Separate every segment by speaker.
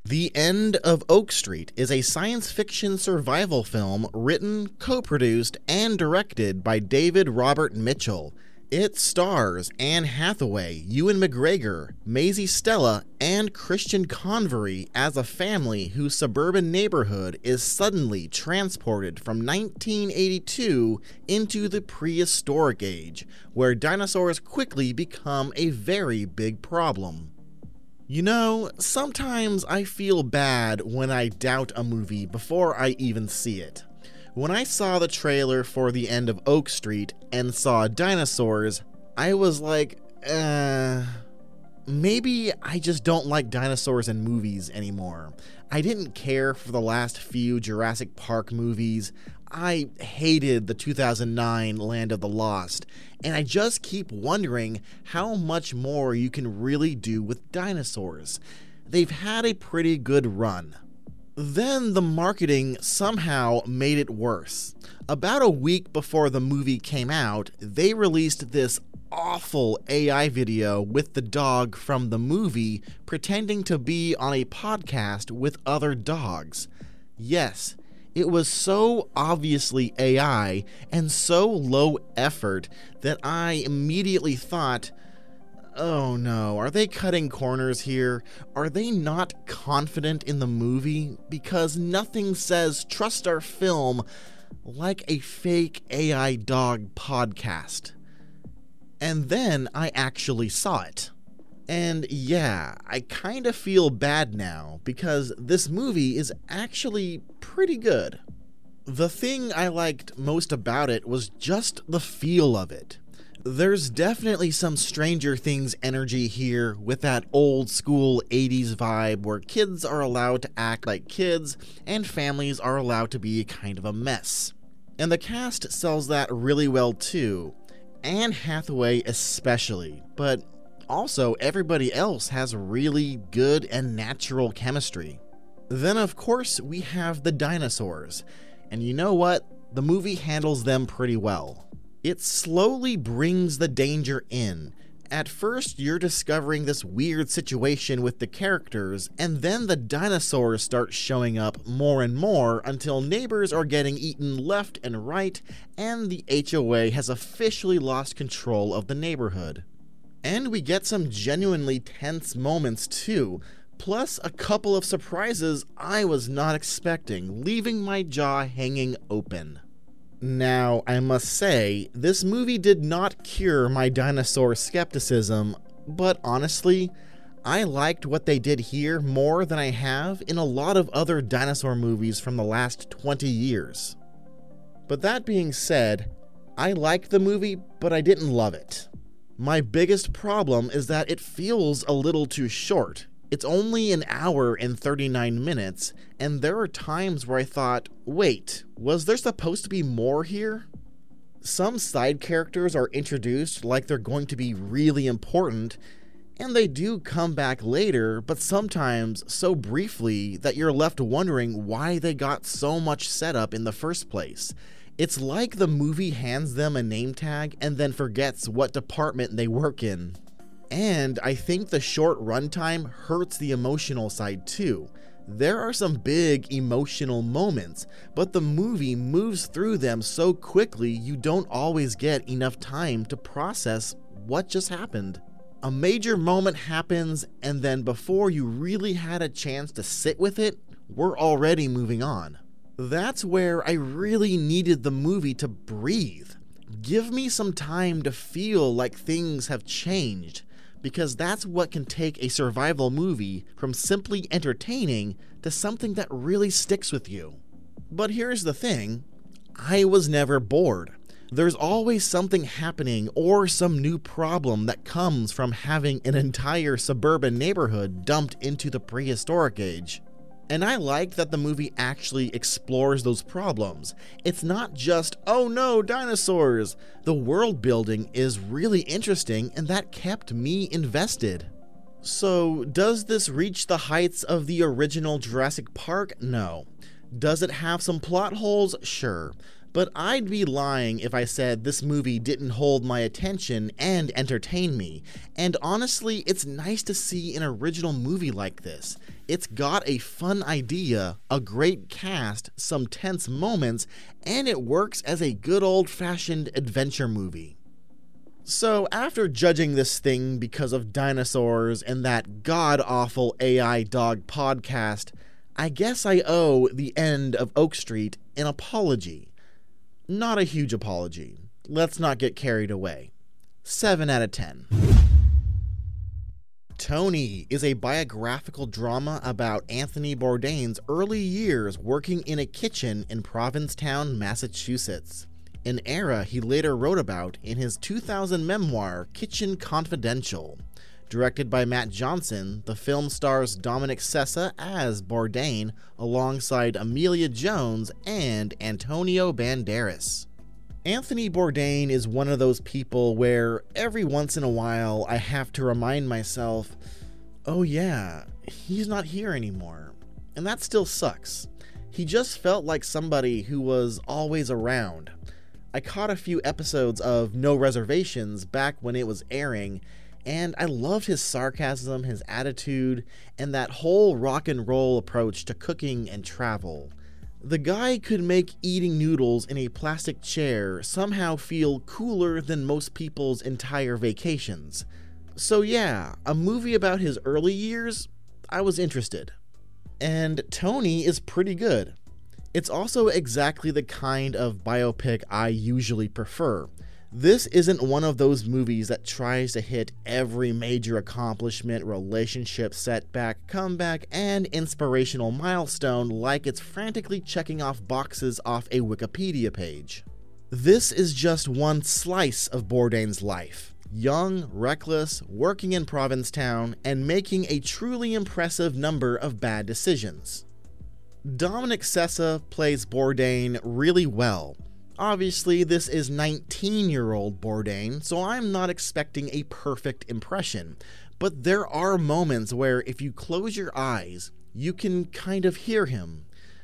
Speaker 1: The End of Oak Street is a science fiction survival film written, co-produced, and directed by David Robert Mitchell. It stars Anne Hathaway, Ewan McGregor, Maisie Stella, and Christian Convery as a family whose suburban neighborhood is suddenly transported from 1982 into the prehistoric age, where dinosaurs quickly become a very big problem. You know, sometimes I feel bad when I doubt a movie before I even see it. When I saw the trailer for The End of Oak Street and saw dinosaurs, I was like, maybe I just don't like dinosaurs in movies anymore. I didn't care for the last few Jurassic Park movies. I hated the 2009 Land of the Lost, and I just keep wondering how much more you can really do with dinosaurs. They've had a pretty good run. Then the marketing somehow made it worse. About a week before the movie came out, they released this awful AI video with the dog from the movie pretending to be on a podcast with other dogs. Yes, it was so obviously AI and so low effort that I immediately thought, oh no, are they cutting corners here? Are they not confident in the movie? Because nothing says trust our film like a fake AI dog podcast. And then I actually saw it. And yeah, I kind of feel bad now because this movie is actually pretty good. The thing I liked most about it was just the feel of it. There's definitely some Stranger Things energy here with that old school 80s vibe where kids are allowed to act like kids and families are allowed to be kind of a mess. And the cast sells that really well too. Anne Hathaway especially, but also everybody else has really good and natural chemistry. Then of course we have the dinosaurs, and you know what? The movie handles them pretty well. It slowly brings the danger in. At first you're discovering this weird situation with the characters, and then the dinosaurs start showing up more and more until neighbors are getting eaten left and right, and the HOA has officially lost control of the neighborhood. And we get some genuinely tense moments too, plus a couple of surprises I was not expecting, leaving my jaw hanging open. Now, I must say, this movie did not cure my dinosaur skepticism, but honestly, I liked what they did here more than I have in a lot of other dinosaur movies from the last 20 years. But that being said, I liked the movie, but I didn't love it. My biggest problem is that it feels a little too short. It's only an hour and 39 minutes, and there are times where I thought, wait, was there supposed to be more here? Some side characters are introduced like they're going to be really important, and they do come back later, but sometimes so briefly that you're left wondering why they got so much setup in the first place. It's like the movie hands them a name tag and then forgets what department they work in. And I think the short runtime hurts the emotional side too. There are some big emotional moments, but the movie moves through them so quickly you don't always get enough time to process what just happened. A major moment happens, and then before you really had a chance to sit with it, we're already moving on. That's where I really needed the movie to breathe. Give me some time to feel like things have changed, because that's what can take a survival movie from simply entertaining to something that really sticks with you. But here's the thing, I was never bored. There's always something happening or some new problem that comes from having an entire suburban neighborhood dumped into the prehistoric age. And I like that the movie actually explores those problems. It's not just, oh no, dinosaurs! The world building is really interesting, and that kept me invested. So, does this reach the heights of the original Jurassic Park? No. Does it have some plot holes? Sure. But I'd be lying if I said this movie didn't hold my attention and entertain me. And honestly, it's nice to see an original movie like this. It's got a fun idea, a great cast, some tense moments, and it works as a good old-fashioned adventure movie. So after judging this thing because of dinosaurs and that god-awful AI dog podcast, I guess I owe The End of Oak Street an apology. Not a huge apology. Let's not get carried away. 7 out of 10. Tony is a biographical drama about Anthony Bourdain's early years working in a kitchen in Provincetown, Massachusetts, an era he later wrote about in his 2000 memoir, Kitchen Confidential. Directed by Matt Johnson, the film stars Dominic Sessa as Bourdain alongside Emilia Jones and Antonio Banderas. Anthony Bourdain is one of those people where every once in a while I have to remind myself, oh yeah, he's not here anymore. And that still sucks. He just felt like somebody who was always around. I caught a few episodes of No Reservations back when it was airing, and I loved his sarcasm, his attitude, and that whole rock and roll approach to cooking and travel. The guy could make eating noodles in a plastic chair somehow feel cooler than most people's entire vacations. So yeah, a movie about his early years, I was interested. And Tony is pretty good. It's also exactly the kind of biopic I usually prefer. This isn't one of those movies that tries to hit every major accomplishment, relationship setback, comeback, and inspirational milestone like it's frantically checking off boxes off a Wikipedia page. This is just one slice of Bourdain's life. Young, reckless, working in Provincetown, and making a truly impressive number of bad decisions. Dominic Sessa plays Bourdain really well. Obviously, this is 19-year-old Bourdain, so I'm not expecting a perfect impression, but there are moments where if you close your eyes, you can kind of hear him.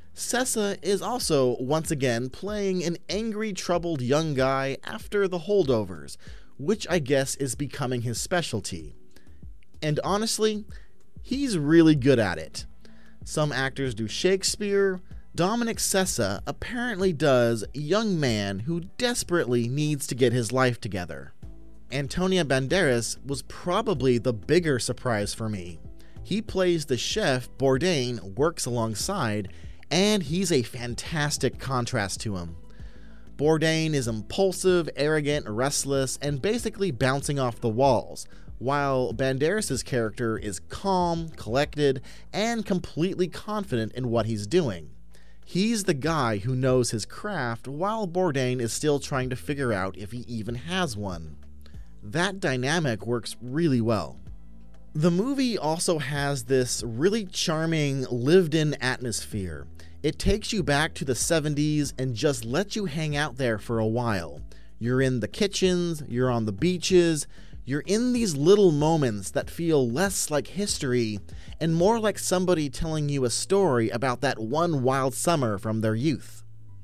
Speaker 1: Sessa is also, once again, playing an angry, troubled young guy after the holdovers, which I guess is becoming his specialty. And honestly, he's really good at it. Some actors do Shakespeare. Dominic Sessa apparently does young man who desperately needs to get his life together. Antonio Banderas was probably the bigger surprise for me. He plays the chef Bourdain works alongside, and he's a fantastic contrast to him. Bourdain is impulsive, arrogant, restless, and basically bouncing off the walls, while Banderas' character is calm, collected, and completely confident in what he's doing. He's the guy who knows his craft, while Bourdain is still trying to figure out if he even has one. That dynamic works really well. The movie also has this really charming, lived-in atmosphere. It takes you back to the 70s and just lets you hang out there for a while. You're in the kitchens, you're on the beaches, you're in these little moments that feel less like history and more like somebody telling you a story about that one wild summer from their youth.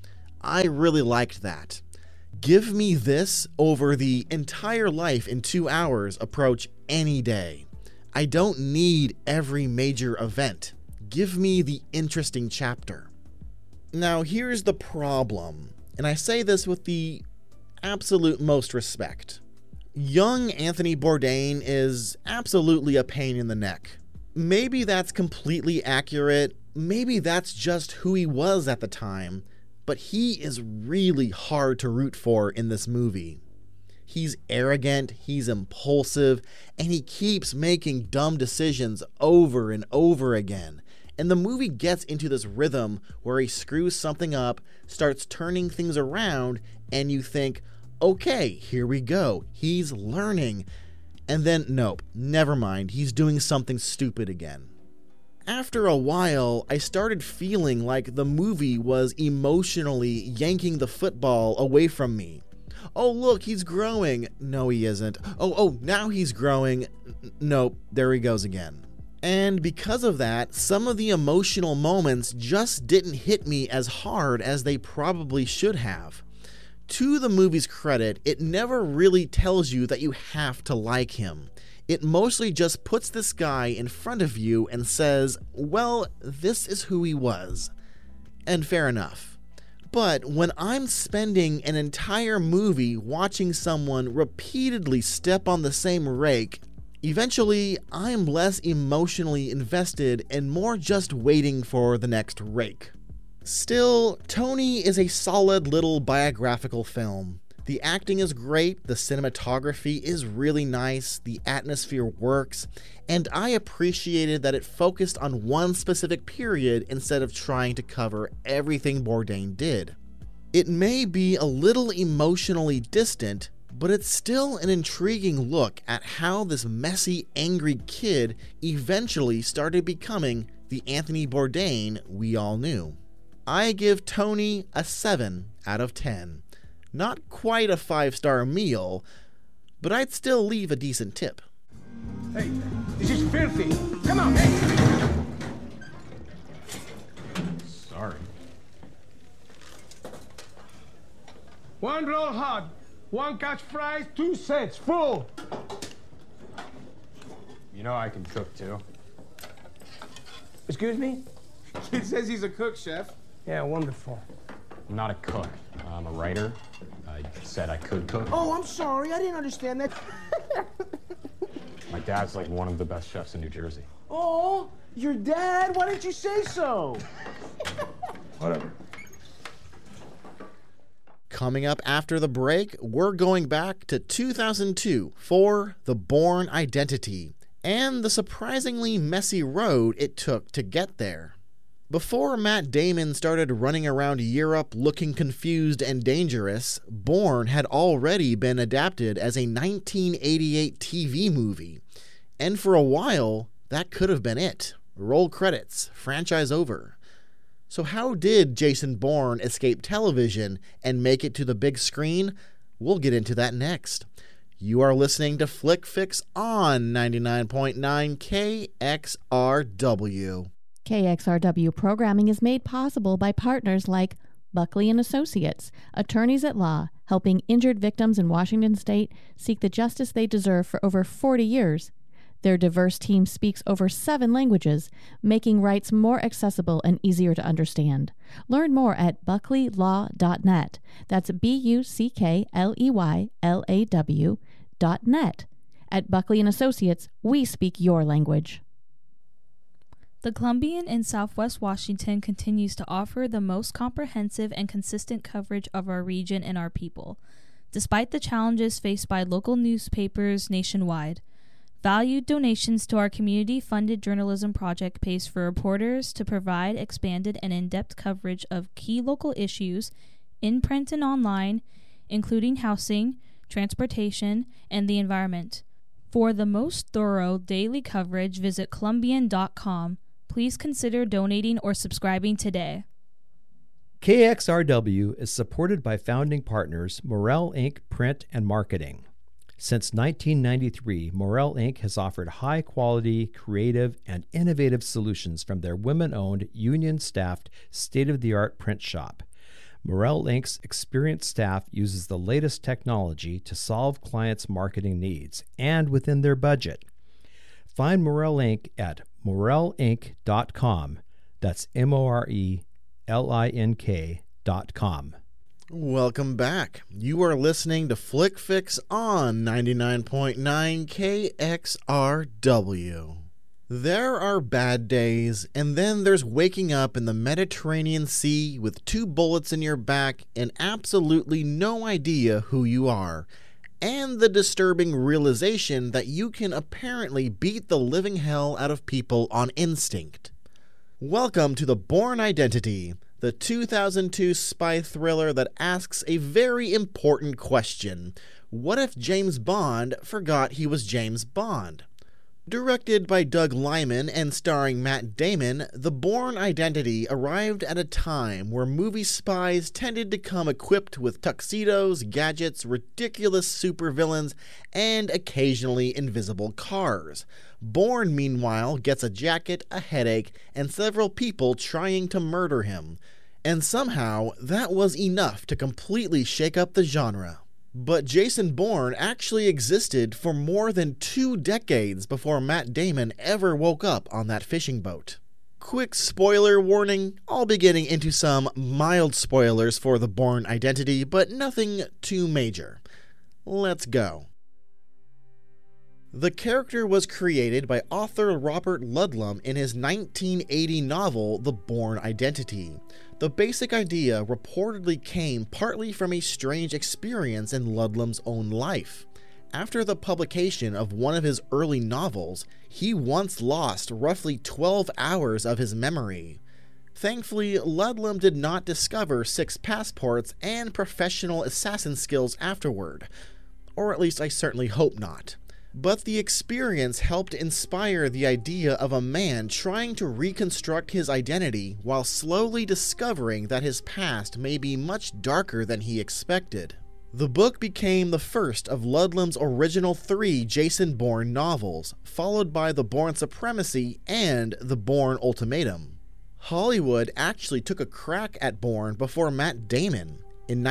Speaker 1: I really liked that. Give me this over the entire life in 2 hours approach any day. I don't need every major event. Give me the interesting chapter. Now here's the problem, and I say this with the absolute most respect. Young Anthony Bourdain is absolutely a pain in the neck. Maybe that's completely accurate, maybe that's just who he was at the time, but he is really hard to root for in this movie. He's arrogant, he's impulsive, and he keeps making dumb decisions over and over again. And the movie gets into this rhythm where he screws something up, starts turning things around, and you think, okay, here we go, he's learning. And then, nope, never mind, he's doing something stupid again. After a while, I started feeling like the movie was emotionally yanking the football away from me. Oh look, he's growing. No, he isn't. Oh, now he's growing. Nope, there he goes again. And because of that, some of the emotional moments just didn't hit me as hard as they probably should have. To the movie's credit, it never really tells you that you have to like him. It mostly just puts this guy in front of you and says, well, this is who he was. And fair enough. But when I'm spending an entire movie watching someone repeatedly step on the same rake, eventually I'm less emotionally invested and more just waiting for the next rake. Still, Tony is a solid little biographical film. The acting is great, the cinematography is really nice, the atmosphere works, and I appreciated that it focused on one specific period instead of trying to cover everything Bourdain did. It may be a little emotionally distant, but it's still an intriguing look at how this messy, angry kid eventually started becoming the Anthony Bourdain we all knew. I give Tony a 7 out of 10. Not quite a 5-star meal, but I'd still leave a decent tip.
Speaker 2: Hey, this is filthy. Come on, hey! Sorry. One roll hot, one catch fries, 2 sets, full.
Speaker 3: You know I can cook too.
Speaker 2: Excuse me?
Speaker 3: He says he's a cook, chef.
Speaker 2: Yeah, wonderful.
Speaker 3: I'm not a cook. I'm a writer. I said I could cook.
Speaker 2: Oh, I'm sorry. I didn't understand that.
Speaker 3: My dad's like one of the best chefs in New Jersey.
Speaker 2: Oh, your dad? Why didn't you say so? Whatever.
Speaker 1: Coming up after the break, we're going back to 2002 for The Bourne Identity and the surprisingly messy road it took to get there. Before Matt Damon started running around Europe looking confused and dangerous, Bourne had already been adapted as a 1988 TV movie. And for a while, that could have been it. Roll credits, franchise over. So how did Jason Bourne escape television and make it to the big screen? We'll get into that next. You are listening to Flick Fix on 99.9 KXRW.
Speaker 4: KXRW programming is made possible by partners like Buckley & Associates, attorneys at law, helping injured victims in Washington state seek the justice they deserve for over 40 years. Their diverse team speaks over 7 languages, making rights more accessible and easier to understand. Learn more at buckleylaw.net. That's BUCKLEYLAW.net. At Buckley & Associates, we speak your language.
Speaker 5: The Columbian in Southwest Washington continues to offer the most comprehensive and consistent coverage of our region and our people, despite the challenges faced by local newspapers nationwide. Valued donations to our community-funded journalism project pays for reporters to provide expanded and in-depth coverage of key local issues in print and online, including housing, transportation, and the environment. For the most thorough daily coverage, visit Columbian.com. Please consider donating or subscribing today.
Speaker 6: KXRW is supported by founding partners Morel Inc. Print and Marketing. Since 1993, Morel Inc. has offered high-quality, creative, and innovative solutions from their women-owned, union-staffed, state-of-the-art print shop. Morel Inc.'s experienced staff uses the latest technology to solve clients' marketing needs and within their budget. Find Morel Inc. at morelinc.com. That's MORELINK.com.
Speaker 1: Welcome back. You are listening to Flick Fix on 99.9 KXRW. There are bad days, and then there's waking up in the Mediterranean Sea with 2 bullets in your back and absolutely no idea who you are, and the disturbing realization that you can apparently beat the living hell out of people on instinct. Welcome to The Bourne Identity, the 2002 spy thriller that asks a very important question. What if James Bond forgot he was James Bond? Directed by Doug Liman and starring Matt Damon, The Bourne Identity arrived at a time where movie spies tended to come equipped with tuxedos, gadgets, ridiculous supervillains, and occasionally invisible cars. Bourne, meanwhile, gets a jacket, a headache, and several people trying to murder him. And somehow, that was enough to completely shake up the genre. But Jason Bourne actually existed for more than 2 decades before Matt Damon ever woke up on that fishing boat. Quick spoiler warning, I'll be getting into some mild spoilers for the Bourne identity, but nothing too major. Let's go. The character was created by author Robert Ludlum in his 1980 novel, The Bourne Identity. The basic idea reportedly came partly from a strange experience in Ludlum's own life. After the publication of one of his early novels, he once lost roughly 12 hours of his memory. Thankfully, Ludlum did not discover 6 passports and professional assassin skills afterward. Or at least I certainly hope not. But the experience helped inspire the idea of a man trying to reconstruct his identity while slowly discovering that his past may be much darker than he expected. The book became the first of Ludlum's original 3 Jason Bourne novels, followed by The Bourne Supremacy and The Bourne Ultimatum. Hollywood actually took a crack at Bourne before Matt Damon. In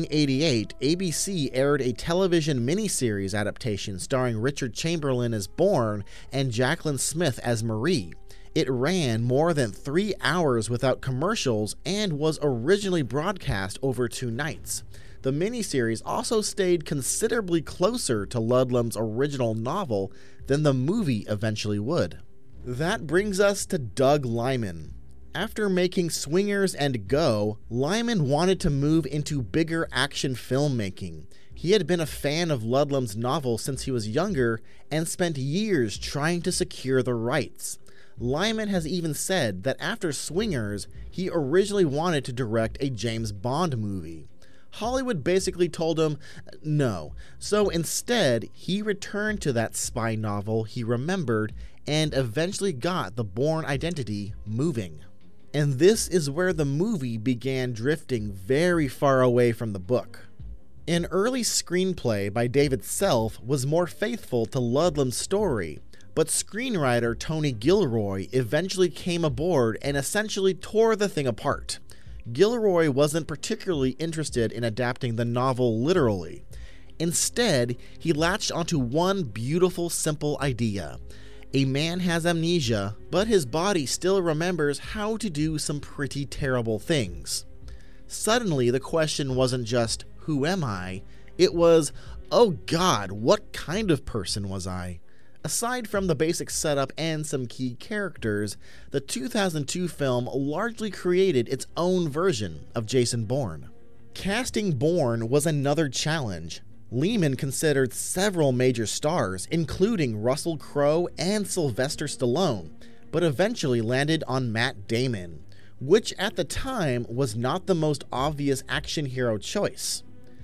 Speaker 1: 1988, ABC aired a television miniseries adaptation starring Richard Chamberlain as Bourne and Jaclyn Smith as Marie. It ran more than 3 hours without commercials and was originally broadcast over 2 nights. The miniseries also stayed considerably closer to Ludlum's original novel than the movie eventually would. That brings us to Doug Liman. After making Swingers and Go, Liman wanted to move into bigger action filmmaking. He had been a fan of Ludlum's novel since he was younger and spent years trying to secure the rights. Liman has even said that after Swingers, he originally wanted to direct a James Bond movie. Hollywood basically told him no, so instead he returned to that spy novel he remembered and eventually got The Bourne Identity moving. And this is where the movie began drifting very far away from the book. An early screenplay by David Self was more faithful to Ludlum's story, but screenwriter Tony Gilroy eventually came aboard and essentially tore the thing apart. Gilroy wasn't particularly interested in adapting the novel literally. Instead, he latched onto one beautiful, simple idea. A man has amnesia, but his body still remembers how to do some pretty terrible things. Suddenly, the question wasn't just, who am I? It was, oh God, what kind of person was I? Aside from the basic setup and some key characters, the 2002 film largely created its own version of Jason Bourne. Casting Bourne was another challenge. Lehman considered several major stars, including Russell Crowe and Sylvester Stallone, but eventually landed on Matt Damon, which at the time was not the most obvious action hero choice.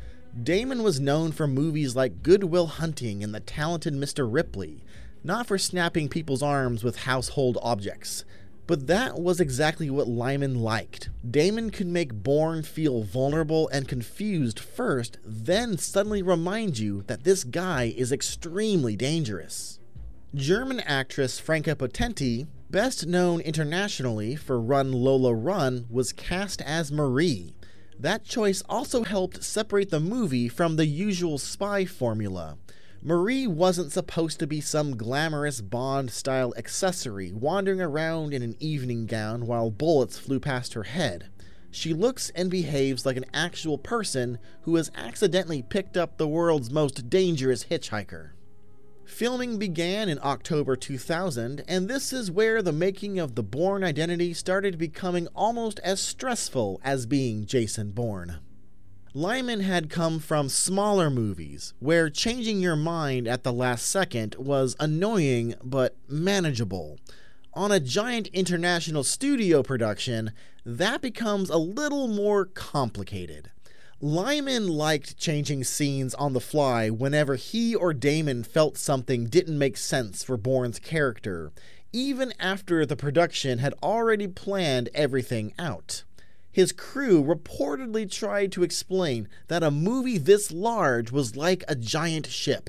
Speaker 1: Damon was known for movies like Good Will Hunting and The Talented Mr. Ripley, not for snapping people's arms with household objects. But that was exactly what Liman liked. Damon could make Bourne feel vulnerable and confused first, then suddenly remind you that this guy is extremely dangerous. German actress Franka Potenti, best known internationally for Run Lola Run, was cast as Marie. That choice also helped separate the movie from the usual spy formula. Marie wasn't supposed to be some glamorous Bond-style accessory wandering around in an evening gown while bullets flew past her head. She looks and behaves like an actual person who has accidentally picked up the world's most dangerous hitchhiker. Filming began in October 2000, and this is where the making of the Bourne Identity started becoming almost as stressful as being Jason Bourne. Liman had come from smaller movies, where changing your mind at the last second was annoying but manageable. On a giant international studio production, that becomes a little more complicated. Liman liked changing scenes on the fly whenever he or Damon felt something didn't make sense for Bourne's character, even after the production had already planned everything out. His crew reportedly tried to explain that a movie this large was like a giant ship.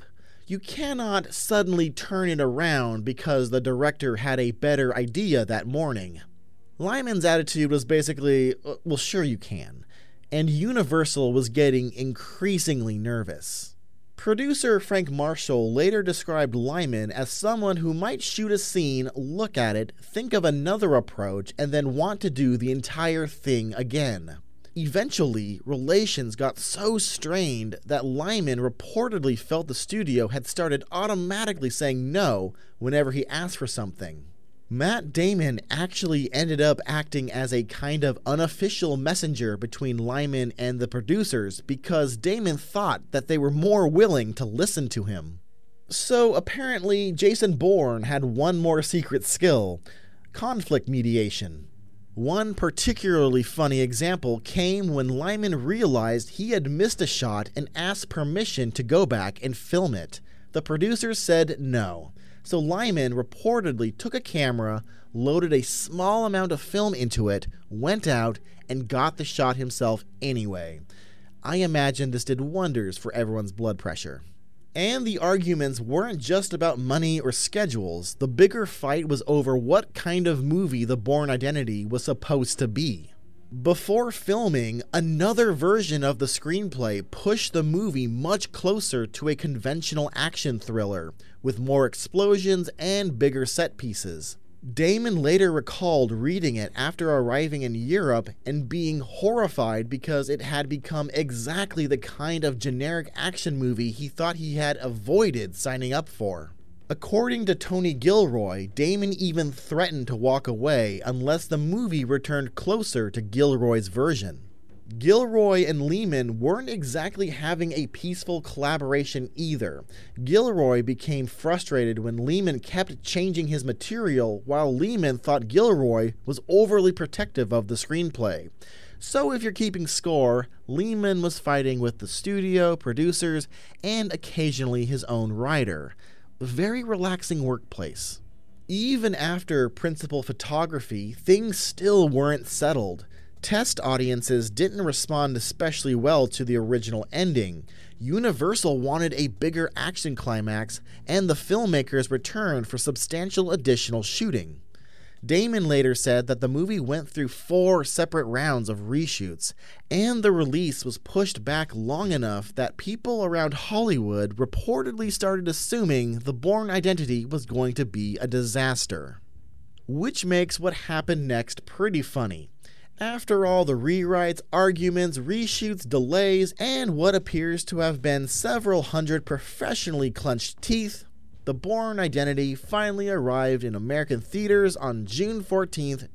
Speaker 1: You cannot suddenly turn it around because the director had a better idea that morning. Lyman's attitude was basically, well, sure you can, and Universal was getting increasingly nervous. Producer Frank Marshall later described Lyman as someone who might shoot a scene, look at it, think of another approach, and then want to do the entire thing again. Eventually, relations got so strained that Lyman reportedly felt the studio had started automatically saying no whenever he asked for something. Matt Damon actually ended up acting as a kind of unofficial messenger between Lyman and the producers because Damon thought that they were more willing to listen to him. So apparently, Jason Bourne had one more secret skill: conflict mediation. One particularly funny example came when Lyman realized he had missed a shot and asked permission to go back and film it. The producers said no. So Lyman reportedly took a camera, loaded a small amount of film into it, went out, and got the shot himself anyway. I imagine this did wonders for everyone's blood pressure. And the arguments weren't just about money or schedules. The bigger fight was over what kind of movie The Bourne Identity was supposed to be. Before filming, another version of the screenplay pushed the movie much closer to a conventional action thriller, with more explosions and bigger set pieces. Damon later recalled reading it after arriving in Europe and being horrified because it had become exactly the kind of generic action movie he thought he had avoided signing up for. According to Tony Gilroy, Damon even threatened to walk away unless the movie returned closer to Gilroy's version. Gilroy and Lehman weren't exactly having a peaceful collaboration either. Gilroy became frustrated when Lehman kept changing his material, while Lehman thought Gilroy was overly protective of the screenplay. So if you're keeping score, Lehman was fighting with the studio, producers, and occasionally his own writer. A very relaxing workplace. Even after principal photography, things still weren't settled. Test audiences didn't respond especially well to the original ending. Universal wanted a bigger action climax, and the filmmakers returned for substantial additional shooting. Damon later said that the movie went through 4 separate rounds of reshoots, and the release was pushed back long enough that people around Hollywood reportedly started assuming The Bourne Identity was going to be a disaster. Which makes what happened next pretty funny. After all the rewrites, arguments, reshoots, delays, and what appears to have been several hundred professionally clenched teeth, The Bourne Identity finally arrived in American theaters on June 14th,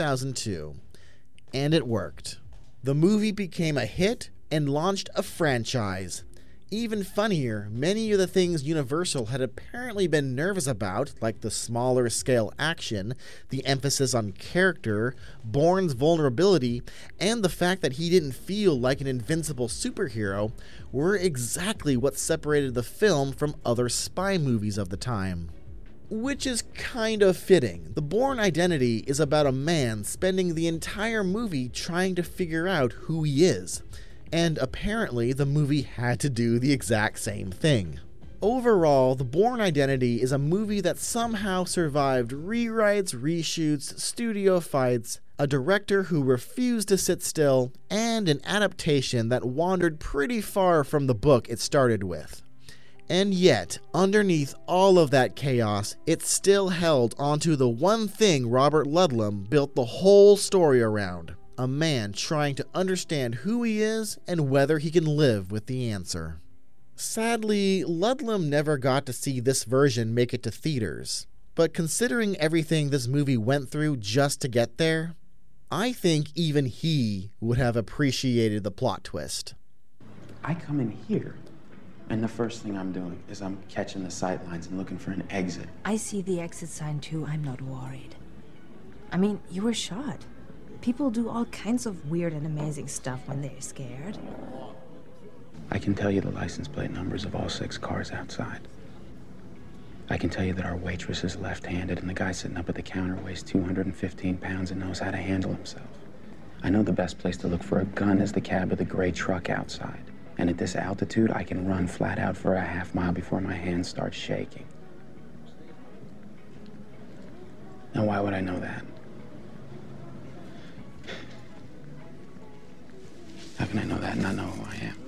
Speaker 1: 2002. And it worked. The movie became a hit and launched a franchise. Even funnier, many of the things Universal had apparently been nervous about, like the smaller scale action, the emphasis on character, Bourne's vulnerability, and the fact that he didn't feel like an invincible superhero, were exactly what separated the film from other spy movies of the time. Which is kind of fitting. The Bourne Identity is about a man spending the entire movie trying to figure out who he is. And apparently the movie had to do the exact same thing. Overall, The Bourne Identity is a movie that somehow survived rewrites, reshoots, studio fights, a director who refused to sit still, and an adaptation that wandered pretty far from the book it started with. And yet, underneath all of that chaos, it still held onto the one thing Robert Ludlum built the whole story around: a man trying to understand who he is and whether he can live with the answer. Sadly, Ludlum never got to see this version make it to theaters, but considering everything this movie went through just to get there, I think even he would have appreciated the plot twist.
Speaker 7: I come in here, and the first thing I'm doing is I'm catching the sight lines and looking for an exit.
Speaker 8: I see the exit sign too. I'm not worried. I mean, you were shot. People do all kinds of weird and amazing stuff when they're scared.
Speaker 7: I can tell you the license plate numbers of all 6 cars outside. I can tell you that our waitress is left-handed and the guy sitting up at the counter weighs 215 pounds and knows how to handle himself. I know the best place to look for a gun is the cab of the gray truck outside. And at this altitude, I can run flat out for a half mile before my hands start shaking. Now, why would I know that? How can I know that and not know who I am?